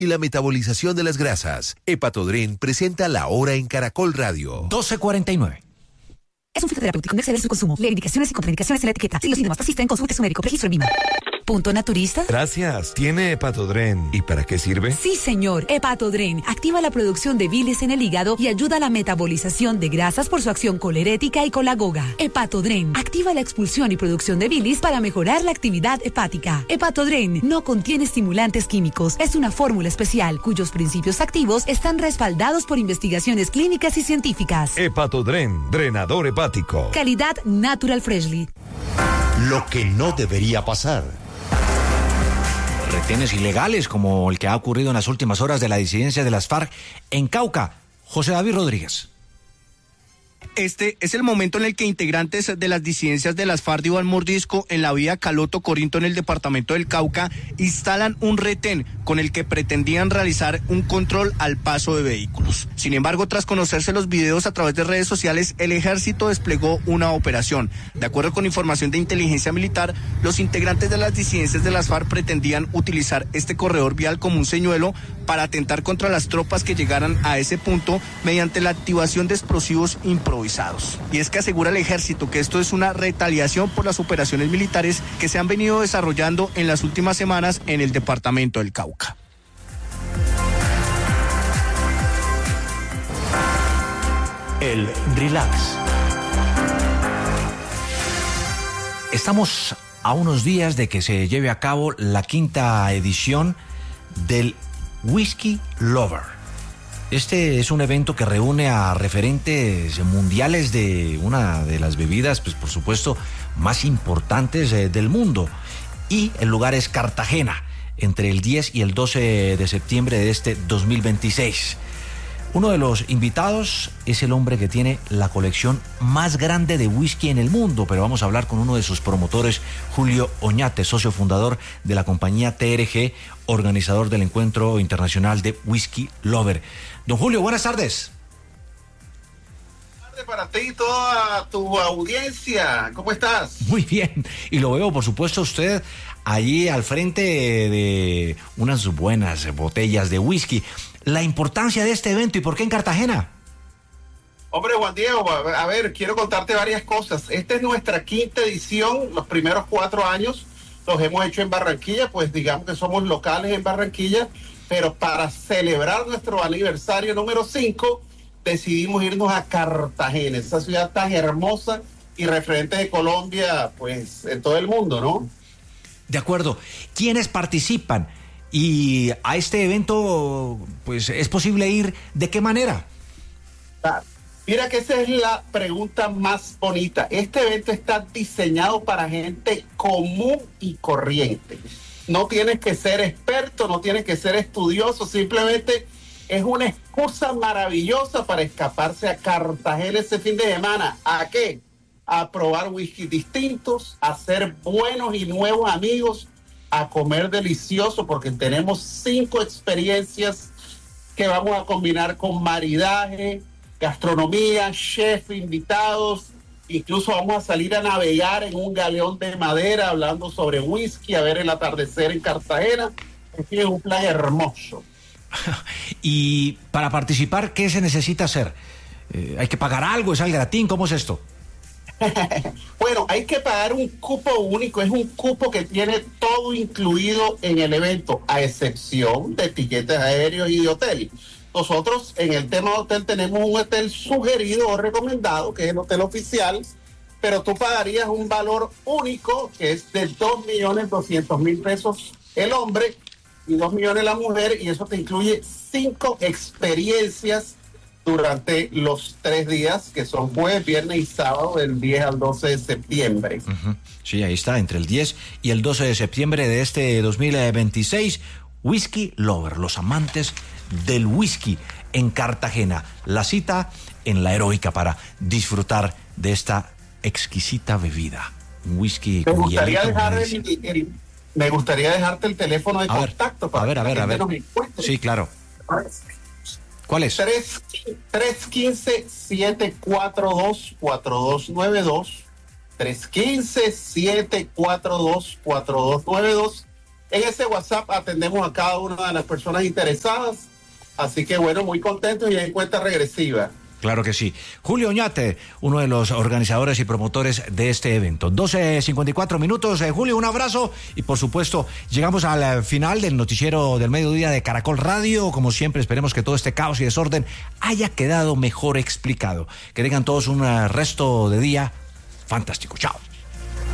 y la metabolización de las grasas. Hepatodren presenta La Hora en Caracol Radio. 12:49. Es un fitoterapéutico, no exceder su consumo. Lee indicaciones y contraindicaciones en la etiqueta. Si los síntomas persisten, consulte a su médico. Registro en VIMA. ¿Punto naturista? Gracias. ¿Tiene Hepatodren? ¿Y para qué sirve? Sí, señor. Hepatodren activa la producción de bilis en el hígado y ayuda a la metabolización de grasas por su acción colerética y colagoga. Hepatodren activa la expulsión y producción de bilis para mejorar la actividad hepática. Hepatodren no contiene estimulantes químicos. Es una fórmula especial cuyos principios activos están respaldados por investigaciones clínicas y científicas. Hepatodren, drenador hepático. Calidad Natural Freshly. Lo que no debería pasar. Retenes ilegales como el que ha ocurrido en las últimas horas de la disidencia de las FARC en Cauca. José David Rodríguez. Este es el momento en el que integrantes de las disidencias de las FARC de Iván Mordisco en la vía Caloto Corinto en el departamento del Cauca instalan un retén con el que pretendían realizar un control al paso de vehículos. Sin embargo, tras conocerse los videos a través de redes sociales, el ejército desplegó una operación. De acuerdo con información de inteligencia militar, los integrantes de las disidencias de las FARC pretendían utilizar este corredor vial como un señuelo para atentar contra las tropas que llegaran a ese punto mediante la activación de explosivos improvisados. Y es que asegura el ejército que esto es una retaliación por las operaciones militares que se han venido desarrollando en las últimas semanas en el departamento del Cauca. El relax. Estamos a unos días de que se lleve a cabo la 5ª edición del Whisky Lover. Este es un evento que reúne a referentes mundiales de una de las bebidas, pues por supuesto, más importantes del mundo. Y el lugar es Cartagena, entre el 10 y el 12 de septiembre de este 2026. Uno de los invitados es el hombre que tiene la colección más grande de whisky en el mundo, pero vamos a hablar con uno de sus promotores, Julio Oñate, socio fundador de la compañía TRG, organizador del Encuentro Internacional de Whisky Lover. Don Julio, buenas tardes. Buenas tardes para ti y toda tu audiencia. ¿Cómo estás? Muy bien. Y lo veo, por supuesto, usted allí al frente de unas buenas botellas de whisky. La importancia de este evento y por qué en Cartagena. Hombre, Juan Diego, a ver, quiero contarte varias cosas. Esta es nuestra 5ª edición. Los primeros 4 años los hemos hecho en Barranquilla, pues digamos que somos locales en Barranquilla, pero para celebrar nuestro aniversario número 5, decidimos irnos a Cartagena, esa ciudad tan hermosa y referente de Colombia, pues en todo el mundo, ¿no? De acuerdo. ¿Quiénes participan? Y a este evento, pues, ¿es posible ir de qué manera? Mira que esa es la pregunta más bonita. Este evento está diseñado para gente común y corriente. No tienes que ser experto, no tienes que ser estudioso, simplemente es una excusa maravillosa para escaparse a Cartagena ese fin de semana. ¿A qué? A probar whisky distintos, a hacer buenos y nuevos amigos, a comer delicioso, porque tenemos 5 experiencias que vamos a combinar con maridaje, gastronomía, chef, invitados. Incluso vamos a salir a navegar en un galeón de madera hablando sobre whisky, a ver el atardecer en Cartagena. Es un plan hermoso. Y para participar, ¿qué se necesita hacer? ¿Hay que pagar algo? ¿Es al gratín? ¿Cómo es esto? Bueno, hay que pagar un cupo único, es un cupo que tiene todo incluido en el evento, a excepción de tiquetes aéreos y de hotel. Nosotros en el tema de hotel tenemos un hotel sugerido o recomendado, que es el hotel oficial, pero tú pagarías un valor único, que es de 2.200.000 pesos el hombre y 2 millones la mujer, y eso te incluye 5 experiencias durante los 3 días, que son jueves, viernes y sábado, del 10 al 12 de septiembre. Uh-huh. Sí, ahí está, entre el 10 y el 12 de septiembre de este 2026, Whisky Lover, los amantes del whisky en Cartagena. La cita en La Heroica para disfrutar de esta exquisita bebida. Un whisky Me con gustaría, hielito, me gustaría dejarte el teléfono de contacto para a ver. nos encuentre. Sí, claro. ¿Cuál es? 315-742-4292. 315-742-4292. En ese WhatsApp atendemos a cada una de las personas interesadas. Así que bueno, muy contentos y en cuenta regresiva. Claro que sí. Julio Oñate, uno de los organizadores y promotores de este evento. 12:54 minutos. Julio, un abrazo y por supuesto llegamos al final del noticiero del mediodía de Caracol Radio. Como siempre, esperemos que todo este caos y desorden haya quedado mejor explicado. Que tengan todos un resto de día fantástico. Chao.